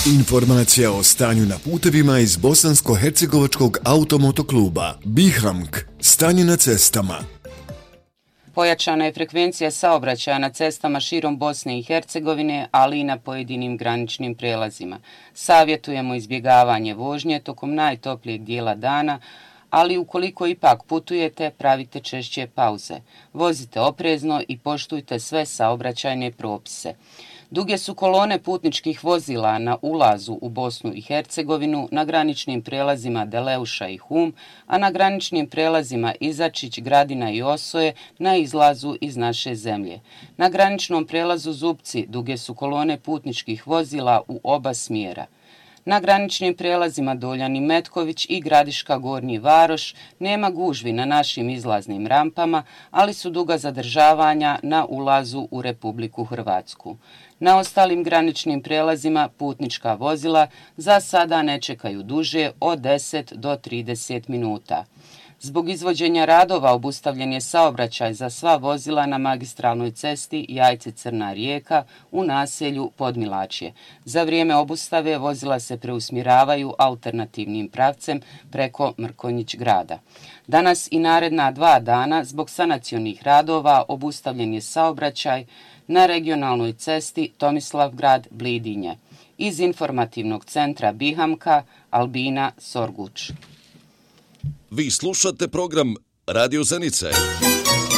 Informacija o stanju na putevima iz Bosansko-hercegovačkog automotokluba BiHAMK. Stanje na cestama. Pojačana je frekvencija saobraćaja na cestama širom Bosne i Hercegovine, ali i na pojedinim graničnim prelazima. Savjetujemo izbjegavanje vožnje tokom najtoplijeg dijela dana, ali ukoliko ipak putujete, pravite češće pauze. Vozite oprezno i poštujte sve saobraćajne propise. Duge su kolone putničkih vozila na ulazu u Bosnu i Hercegovinu, na graničnim prelazima Deleuša i Hum, a na graničnim prelazima Izačić, Gradina i Osoje na izlazu iz naše zemlje. Na graničnom prelazu Zupci duge su kolone putničkih vozila u oba smjera. Na graničnim prelazima Doljan i Metković i Gradiška Gornji Varoš nema gužvi na našim izlaznim rampama, ali su duga zadržavanja na ulazu u Republiku Hrvatsku. Na ostalim graničnim prelazima putnička vozila za sada ne čekaju duže od 10 do 30 minuta. Zbog izvođenja radova obustavljen je saobraćaj za sva vozila na magistralnoj cesti Jajce-Crna Rijeka u naselju Podmilačje. Za vrijeme obustave vozila se preusmjeravaju alternativnim pravcem preko Mrkonjić grada. Danas i naredna 2 dana zbog sanacionih radova obustavljen je saobraćaj na regionalnoj cesti Tomislavgrad-Blidinje. Iz informativnog centra BiHAMK-a Albina Sorguč. Vi slušate program Radio Zenice.